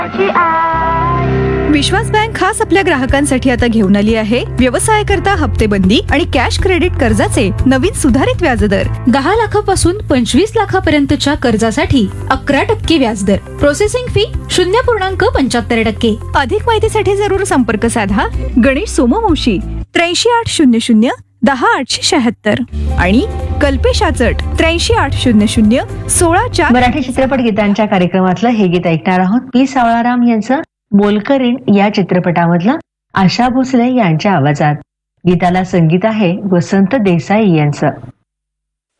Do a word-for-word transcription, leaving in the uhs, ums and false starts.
विश्वास bank खास आपल्या ग्राहकांसाठी आता घेऊन आली आहे व्यवसाय करता हप्तेबंदी आणि कॅश क्रेडिट कर्जाचे नवीन सुधारित व्याजदर. दहा लाखापासून पंचवीस लाखापर्यंतच्या कर्जासाठी अकरा टक्के व्याजदर. प्रोसेसिंग फी शून्य पूर्णांक पंच्याहत्तर टक्के. अधिक माहितीसाठी जरूर संपर्क साधा गणेश सोमवंशी त्र्याऐंशी आठ शून्य शून्य दहा आठशे शहात्तर आणि कल्पेश आचट त्र्याऐंशी आठ शून्य शून्य सोळा चार. मराठी चित्रपट गीतांच्या कार्यक्रमातलं हे गीत ऐकणार आहोत. पी सावळाराम यांचं मोलकरीण या चित्रपटामधलं आशा भोसले यांच्या आवाजात. गीताला संगीत आहे वसंत देसाई यांचं.